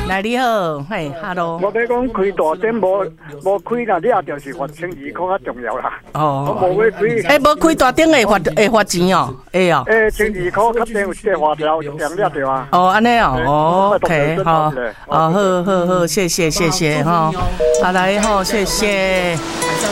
来你好，嘿 ，Hello。 我要讲开大店无开啦，你也就是罚1200块较重要啦。 哦， 我无要开。 无开大店会罚钱哦，会哦。 1200块，确定有这个花条有两了对啊。 哦，安尼哦 ，OK， 好，好，谢谢哈，好来哈，谢谢。